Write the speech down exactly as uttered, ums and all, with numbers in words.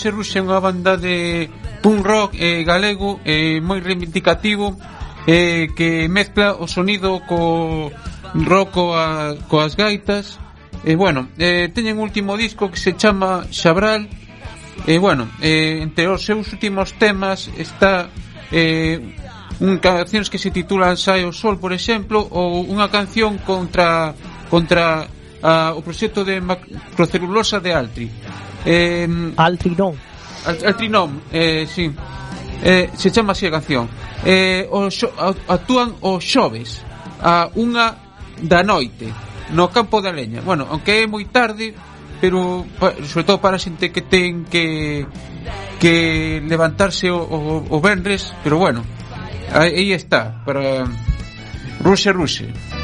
Ruxe Ruxe é unha banda de punk rock eh, galego eh, moi reivindicativo, eh, que mezcla o sonido co rock coa, coas gaitas. E eh, bueno, eh, teñen un último disco que se chama Xabral. E eh, bueno, eh, entre os seus últimos temas está eh, un cancións que se titulan Sae o Sol, por exemplo, ou unha canción contra contra a, o proxecto de macrocelulosa de Altri. Eh, Altri non. Altri non, eh, sí. Eh, se chama así a canción. Eh, o xo, actúan os xoves a unha da noite no Campo da Leña. Bueno, aunque é moi tarde, pero pa, sobre todo para a xente que ten que que levantarse o, o, o venres, pero bueno, aí está para Ruxe Ruxe.